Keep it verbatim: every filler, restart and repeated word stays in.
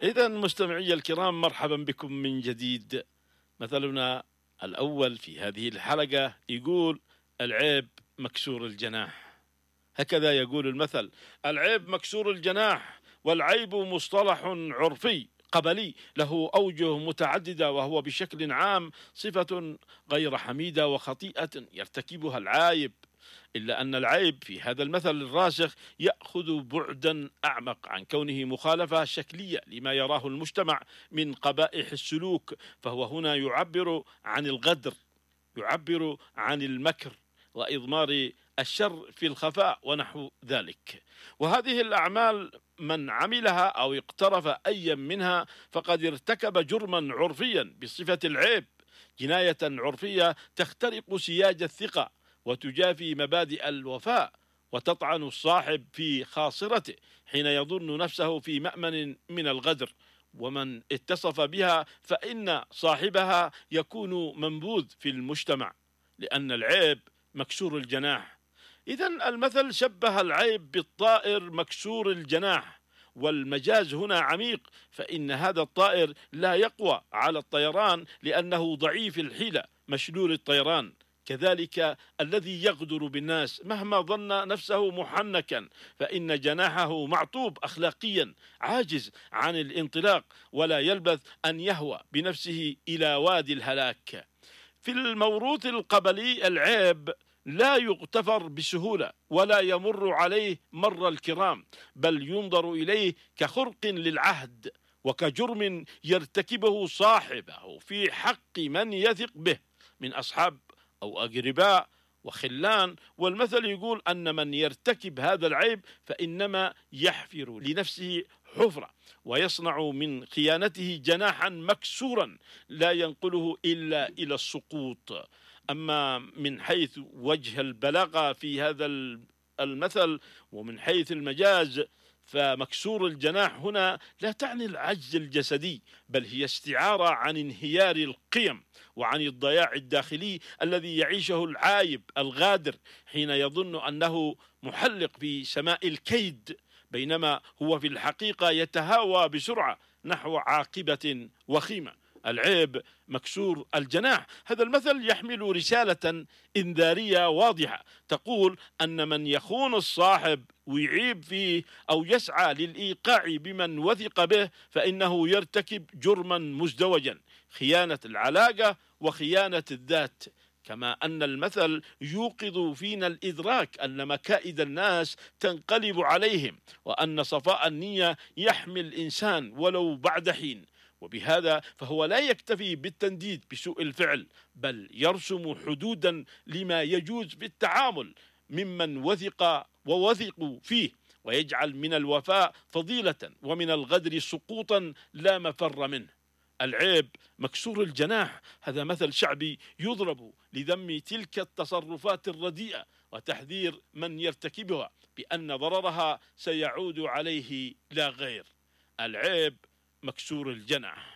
إذا مستمعي الكرام، مرحبا بكم من جديد. مثلنا الأول في هذه الحلقة يقول: العيب مكسور الجناح. هكذا يقول المثل: العيب مكسور الجناح. والعيب مصطلح عرفي قبلي له أوجه متعددة، وهو بشكل عام صفة غير حميدة وخطيئة يرتكبها العايب، إلا أن العيب في هذا المثل الراسخ يأخذ بعدا أعمق عن كونه مخالفة شكلية لما يراه المجتمع من قبائح السلوك، فهو هنا يعبر عن الغدر، يعبر عن المكر وإضمار الشر في الخفاء ونحو ذلك. وهذه الأعمال من عملها أو اقترف أي منها فقد ارتكب جرما عرفيا بصفة العيب، جناية عرفية تخترق سياج الثقة وتجافي مبادئ الوفاء، وتطعن الصاحب في خاصرته حين يظن نفسه في مأمن من الغدر. ومن اتصف بها فإن صاحبها يكون منبوذ في المجتمع، لأن العيب مكسور الجناح. إذن المثل شبه العيب بالطائر مكسور الجناح، والمجاز هنا عميق، فإن هذا الطائر لا يقوى على الطيران لأنه ضعيف الحيلة مشلول الطيران. كذلك الذي يغدر بالناس مهما ظن نفسه محنكا فإن جناحه معطوب أخلاقيا، عاجز عن الانطلاق، ولا يلبث أن يهوى بنفسه إلى وادي الهلاك. في الموروث القبلي العيب لا يغتفر بسهولة ولا يمر عليه مر الكرام، بل ينظر إليه كخرق للعهد وكجرم يرتكبه صاحبه في حق من يثق به من أصحاب أو أقرباء وخلان. والمثل يقول أن من يرتكب هذا العيب فإنما يحفر لنفسه حفرة ويصنع من خيانته جناحا مكسورا لا ينقله إلا إلى السقوط. أما من حيث وجه البلاغة في هذا المثل ومن حيث المجاز، فمكسور الجناح هنا لا تعني العجز الجسدي، بل هي استعارة عن انهيار القيم وعن الضياع الداخلي الذي يعيشه العايب الغادر حين يظن أنه محلق في سماء الكيد، بينما هو في الحقيقة يتهاوى بسرعة نحو عاقبة وخيمة. العيب مكسور الجناح. هذا المثل يحمل رسالة إنذارية واضحة تقول أن من يخون الصاحب ويعيب فيه أو يسعى للإيقاع بمن وثق به فإنه يرتكب جرما مزدوجا: خيانة العلاقة وخيانة الذات. كما أن المثل يوقظ فينا الإدراك أن مكائد الناس تنقلب عليهم، وأن صفاء النية يحمي الإنسان ولو بعد حين. وبهذا فهو لا يكتفي بالتنديد بسوء الفعل، بل يرسم حدودا لما يجوز في التعامل ممن وثق ووثقوا فيه، ويجعل من الوفاء فضيلة ومن الغدر سقوطا لا مفر منه. العيب مكسور الجناح هذا مثل شعبي يضرب لذم تلك التصرفات الرديئة وتحذير من يرتكبها بأن ضررها سيعود عليه لا غير. العيب مكسور الجناح.